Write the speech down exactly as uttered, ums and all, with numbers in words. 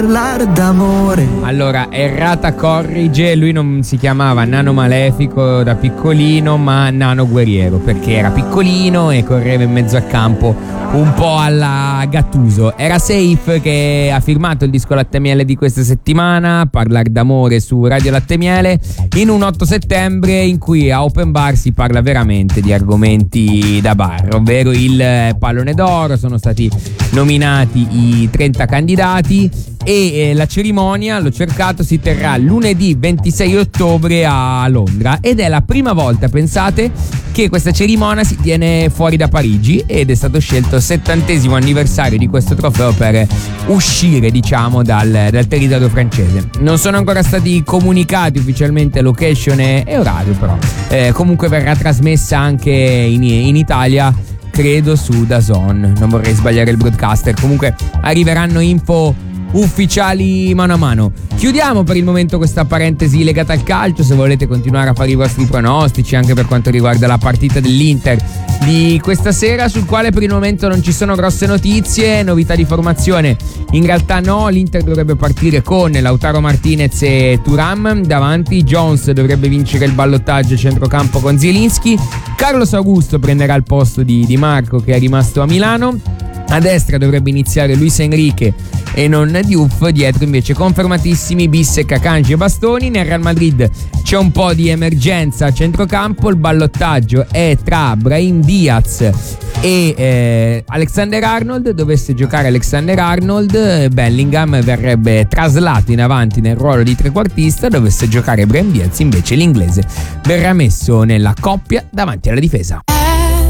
d'amore. Allora, errata corrige, lui non si chiamava Nano Malefico da piccolino, ma Nano Guerriero, perché era piccolino e correva in mezzo al campo un po' alla Gattuso. Era Safe che ha firmato il disco Latte Miele di questa settimana, Parlar d'amore su Radio Latte Miele, in un otto settembre in cui a Open Bar si parla veramente di argomenti da bar, ovvero il pallone d'oro. Sono stati nominati i trenta candidati e eh, la cerimonia, l'ho cercato, si terrà lunedì ventisei ottobre a Londra ed è la prima volta, pensate, che questa cerimonia si tiene fuori da Parigi ed è stato scelto il settantesimo anniversario di questo trofeo per uscire, diciamo, dal, dal territorio francese. Non sono ancora stati comunicati ufficialmente location e, e orario, però eh, comunque verrà trasmessa anche in, in Italia, credo su DAZN, non vorrei sbagliare il broadcaster. Comunque arriveranno info ufficiali mano a mano. Chiudiamo per il momento questa parentesi legata al calcio. Se volete continuare a fare i vostri pronostici anche per quanto riguarda la partita dell'Inter di questa sera, sul quale per il momento non ci sono grosse notizie, novità di formazione in realtà no. L'Inter dovrebbe partire con Lautaro Martinez e Thuram davanti, Jones dovrebbe vincere il ballottaggio centrocampo con Zielinski, Carlos Augusto prenderà il posto di Di Marco che è rimasto a Milano, a destra dovrebbe iniziare Luis Enrique e non Diouf, dietro invece confermatissimi Bissek, Akanji e Bastoni. Nel Real Madrid c'è un po' di emergenza a centrocampo, il ballottaggio è tra Brahim Diaz e eh, Alexander Arnold. Dovesse giocare Alexander Arnold, Bellingham verrebbe traslato in avanti nel ruolo di trequartista, dovesse giocare Brahim Diaz invece l'inglese verrà messo nella coppia davanti alla difesa.